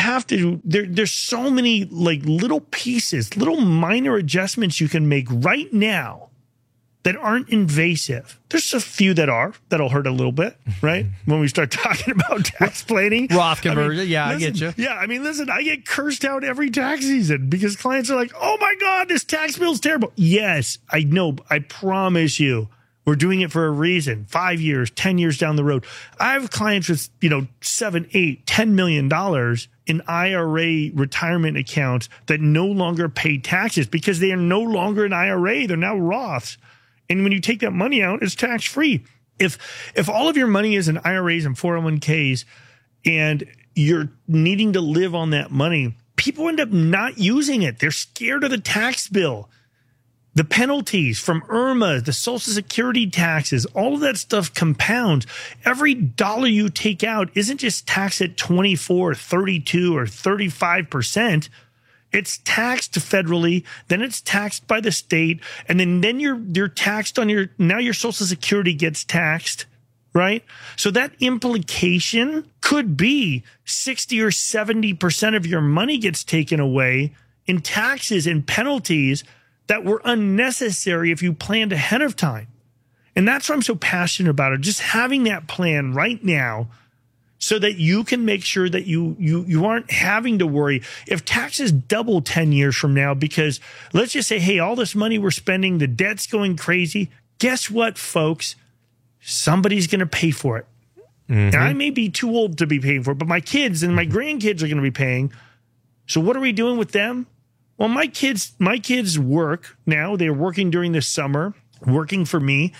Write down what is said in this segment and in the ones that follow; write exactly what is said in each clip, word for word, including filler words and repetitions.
have to, there, there's so many like little pieces, little minor adjustments you can make right now that aren't invasive. There's a few that are, that'll hurt a little bit, right? When we start talking about tax planning. Roth conversion, I mean, listen, yeah, I get you. Yeah, I mean, listen, I get cursed out every tax season because clients are like, oh my God, this tax bill's terrible. Yes, I know, I promise you, we're doing it for a reason. Five years, ten years down the road. I have clients with, you know, seven, eight, ten million dollars in I R A retirement accounts that no longer pay taxes because they are no longer an I R A. They're now Roths. And when you take that money out, it's tax free. If if all of your money is in I R As and four oh one k's and you're needing to live on that money, people end up not using it. They're scared of the tax bill. The penalties from IRMA, the Social Security taxes, all of that stuff compounds. Every dollar you take out isn't just taxed at twenty-four, thirty-two, or thirty-five percent. It's taxed federally, then it's taxed by the state, and then, then you're you're taxed on your, now your Social Security gets taxed, right? So that implication could be sixty or seventy percent of your money gets taken away in taxes and penalties that were unnecessary if you planned ahead of time. And that's why I'm so passionate about it. Just having that plan right now so that you can make sure that you you you aren't having to worry if taxes double ten years from now, because let's just say, hey, all this money we're spending, the debt's going crazy. Guess what, folks? Somebody's going to pay for it. Mm-hmm. And I may be too old to be paying for it, but my kids and my grandkids are going to be paying. So what are we doing with them? Well, my kids, my kids work now. They're working during the summer, working for me.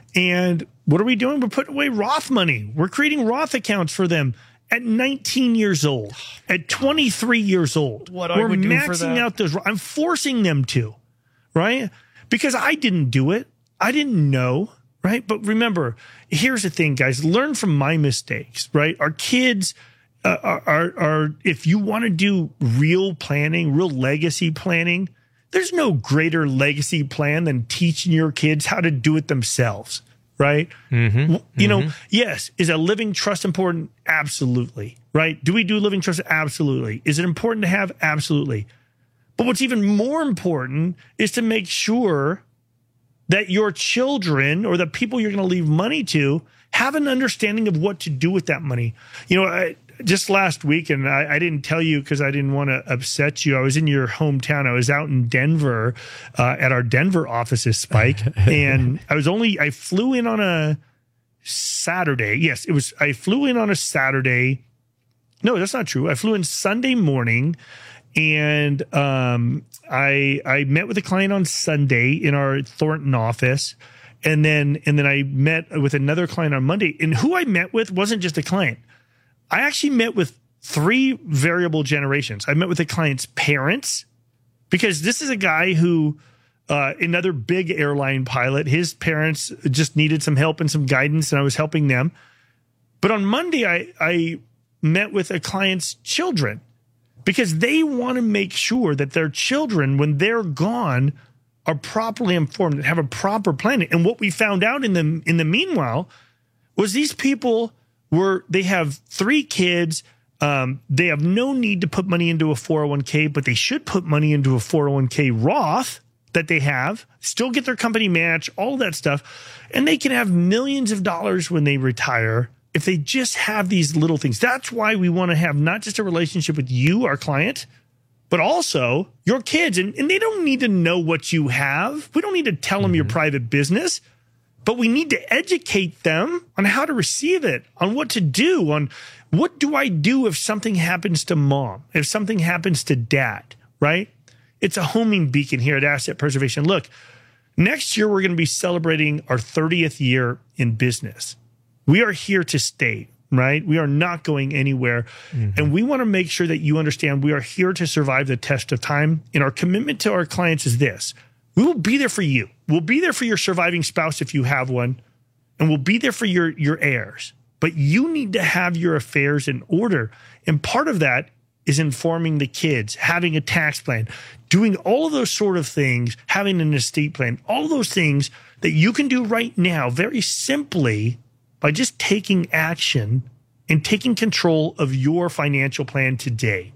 And what are we doing? We're putting away Roth money. We're creating Roth accounts for them at nineteen years old, at twenty-three years old. What We're I would do maxing for that? out those. I'm forcing them to, right? Because I didn't do it. I didn't know, right? But remember, here's the thing, guys. Learn from my mistakes, right? Our kids uh, are, are, are, if you want to do real planning, real legacy planning, there's no greater legacy plan than teaching your kids how to do it themselves, right? Mm-hmm, you mm-hmm. know, yes, is a living trust important? Absolutely, right? Do we do living trust? Absolutely. Is it important to have? Absolutely. But what's even more important is to make sure that your children or the people you're going to leave money to have an understanding of what to do with that money. You know, I, just last week, and I, I didn't tell you because I didn't want to upset you. I was in your hometown. I was out in Denver uh, at our Denver offices, Spike. And I was only, I flew in on a Saturday. Yes, it was, I flew in on a Saturday. No, that's not true. I flew in Sunday morning. And um, I I met with a client on Sunday in our Thornton office. And then and then I met with another client on Monday. And who I met with wasn't just a client. I actually met with three variable generations. I met with the client's parents, because this is a guy who, uh, another big airline pilot, his parents just needed some help and some guidance, and I was helping them. But on Monday, I, I met with a client's children, because they want to make sure that their children, when they're gone, are properly informed and have a proper plan. And what we found out in the in the meanwhile was these people were, they have three kids. Um, they have no need to put money into a four oh one k, but they should put money into a four oh one k Roth that they have, still get their company match, all that stuff. And they can have millions of dollars when they retire if they just have these little things. That's why we want to have not just a relationship with you, our client, but also your kids. And, and they don't need to know what you have. We don't need to tell them mm-hmm. your private business, but we need to educate them on how to receive it, on what to do, on what do I do if something happens to mom, if something happens to dad, right? It's a homing beacon here at Asset Preservation. Look, next year we're going to be celebrating our thirtieth year in business. We are here to stay, right? We are not going anywhere. Mm-hmm. And we want to make sure that you understand we are here to survive the test of time. And our commitment to our clients is this. We will be there for you. We'll be there for your surviving spouse if you have one. And we'll be there for your, your heirs. But you need to have your affairs in order. And part of that is informing the kids, having a tax plan, doing all of those sort of things, having an estate plan, all of those things that you can do right now very simply by just taking action and taking control of your financial plan today.